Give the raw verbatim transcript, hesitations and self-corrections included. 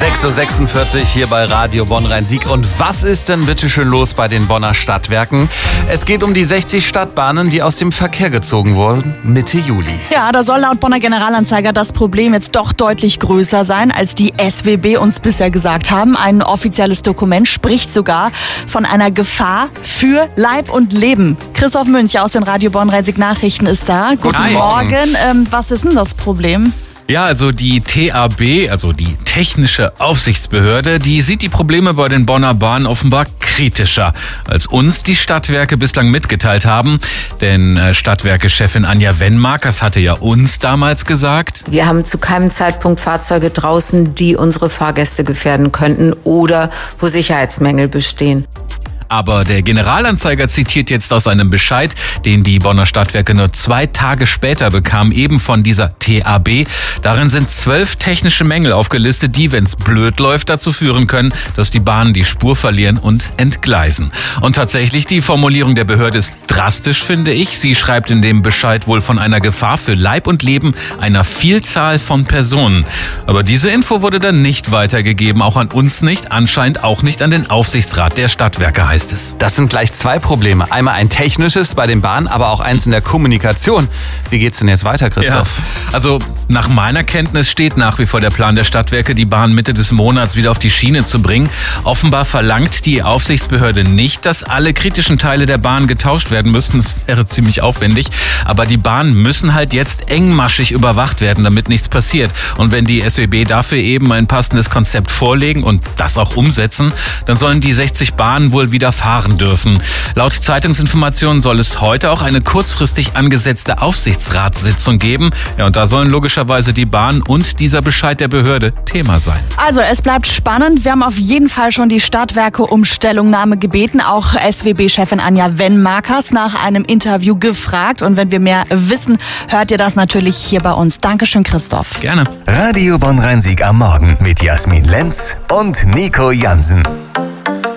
sechs Uhr sechsundvierzig hier bei Radio Bonn-Rhein-Sieg. Und was ist denn bitte schön los bei den Bonner Stadtwerken? Es geht um die sechzig Stadtbahnen, die aus dem Verkehr gezogen wurden, Mitte Juli. Ja, da soll laut Bonner Generalanzeiger das Problem jetzt doch deutlich größer sein, als die S W B uns bisher gesagt haben. Ein offizielles Dokument spricht sogar von einer Gefahr für Leib und Leben. Christoph Münch aus den Radio Bonn-Rhein-Sieg Nachrichten ist da. Guten Hi. Morgen. Ähm, was ist denn das Problem? Ja, also die T A B, also die Technische Aufsichtsbehörde, die sieht die Probleme bei den Bonner Bahnen offenbar kritischer, als uns die Stadtwerke bislang mitgeteilt haben. Denn Stadtwerke-Chefin Anja Wenmakers hatte ja uns damals gesagt: Wir haben zu keinem Zeitpunkt Fahrzeuge draußen, die unsere Fahrgäste gefährden könnten oder wo Sicherheitsmängel bestehen. Aber der Generalanzeiger zitiert jetzt aus einem Bescheid, den die Bonner Stadtwerke nur zwei Tage später bekamen, eben von dieser T A B. Darin sind zwölf technische Mängel aufgelistet, die, wenn es blöd läuft, dazu führen können, dass die Bahnen die Spur verlieren und entgleisen. Und tatsächlich, die Formulierung der Behörde ist drastisch, finde ich. Sie schreibt in dem Bescheid wohl von einer Gefahr für Leib und Leben einer Vielzahl von Personen. Aber diese Info wurde dann nicht weitergegeben, auch an uns nicht, anscheinend auch nicht an den Aufsichtsrat der Stadtwerke, heißt es. Das sind gleich zwei Probleme. Einmal ein technisches bei den Bahnen, aber auch eins in der Kommunikation. Wie geht's denn jetzt weiter, Christoph? Ja, also nach meiner Kenntnis steht nach wie vor der Plan der Stadtwerke, die Bahn Mitte des Monats wieder auf die Schiene zu bringen. Offenbar verlangt die Aufsichtsbehörde nicht, dass alle kritischen Teile der Bahn getauscht werden müssen. Das wäre ziemlich aufwendig. Aber die Bahnen müssen halt jetzt engmaschig überwacht werden, damit nichts passiert. Und wenn die S W B dafür eben ein passendes Konzept vorlegen und das auch umsetzen, dann sollen die sechzig Bahnen wohl wieder fahren dürfen. Laut Zeitungsinformationen soll es heute auch eine kurzfristig angesetzte Aufsichtsratssitzung geben. Ja, und da sollen logischerweise die Bahn und dieser Bescheid der Behörde Thema sein. Also es bleibt spannend. Wir haben auf jeden Fall schon die Stadtwerke um Stellungnahme gebeten. Auch S W B-Chefin Anja Wenmakers nach einem Interview gefragt. Und wenn wir mehr wissen, hört ihr das natürlich hier bei uns. Dankeschön, Christoph. Gerne. Radio Bonn-Rhein-Sieg am Morgen mit Jasmin Lenz und Nico Jansen.